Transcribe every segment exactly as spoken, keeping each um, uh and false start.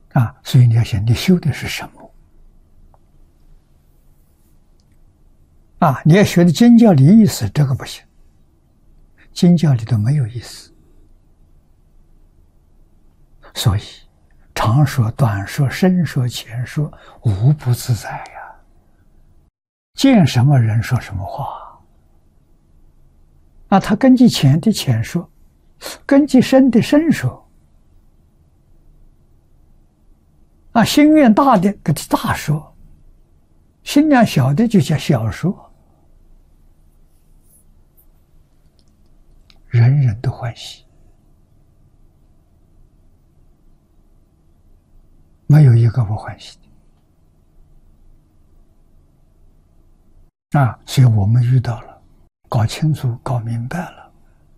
啊，所以你要想，你修的是什么？啊，你要学的经教里意思，这个不行，经教里头没有意思。所以，长说、短说、深说、浅说，无不自在呀。见什么人说什么话。啊，他根据浅的浅说，根据深的深说。啊，心愿大的给他大说，心量小的就叫小说。人人都欢喜，没有一个不欢喜的。啊，所以我们遇到了，搞清楚、搞明白了，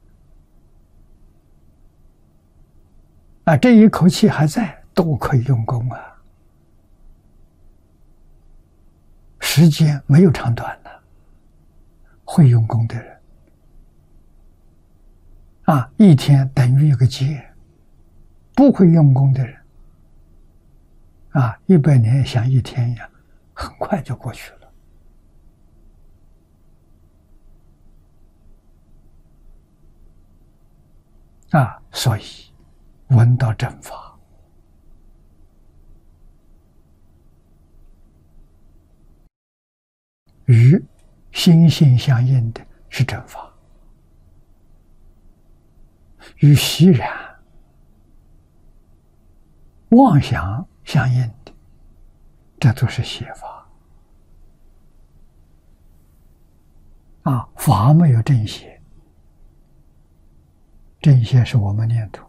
啊，这一口气还在，都可以用功啊。时间没有长短的，会用功的人，啊，一天等于一个劫。不会用功的人，啊，一百年像一天一样，很快就过去了。啊，所以闻到正法，与心性相应的是正法，与习然妄想相应的，这都是邪法。啊，法没有正邪，正邪是我们念头。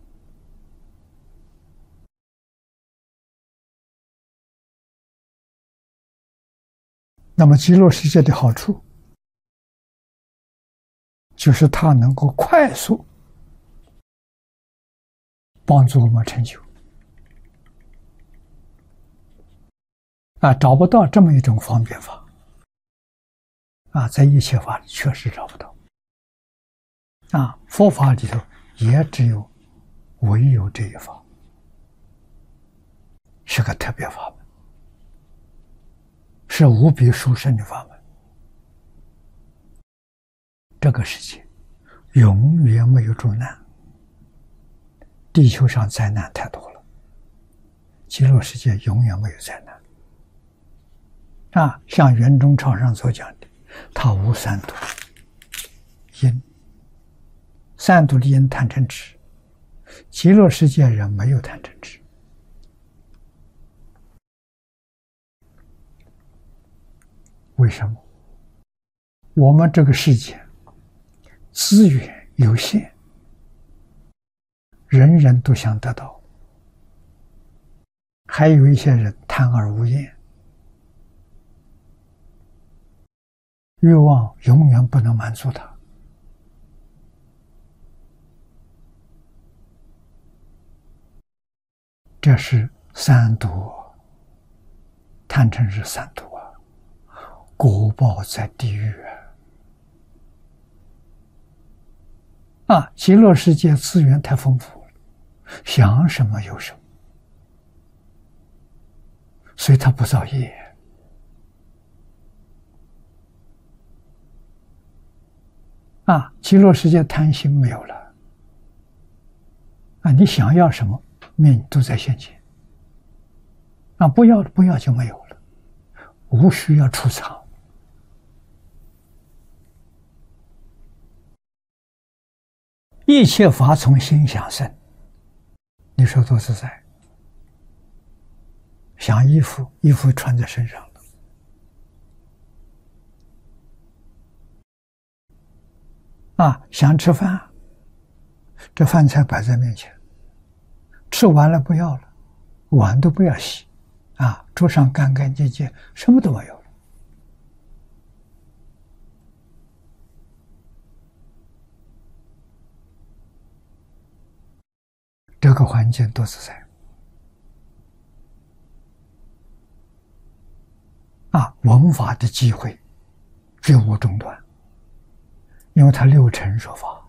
那么极乐世界的好处，就是它能够快速帮助我们成就。啊，找不到这么一种方便法。啊，在一切法里确实找不到。啊，佛法里头也只有唯有这一法，是个特别法门，是无比殊胜的法门。这个世界永远没有诸难，地球上灾难太多了，极乐世界永远没有灾难。啊，像圆中朝上所讲的，它无三毒因，三毒的因贪嗔痴，极乐世界人没有贪嗔痴。为什么？我们这个世界资源有限，人人都想得到，还有一些人贪而无厌，欲望永远不能满足他。这是三毒，贪嗔是三毒啊，果报在地狱啊！啊，极乐世界资源太丰富了，想什么有什么，所以他不造业。啊，极乐世界贪心没有了，啊，你想要什么，命都在现前，啊，不要不要就没有了，无需要储藏。一切法从心想生，你说多自在。想衣服，衣服穿在身上了，啊，想吃饭，这饭菜摆在面前，吃完了不要了，碗都不要洗，啊，桌上干干净净，什么都没有了。这个环境多自在啊！闻法的机会绝无中断，因为他六尘说法。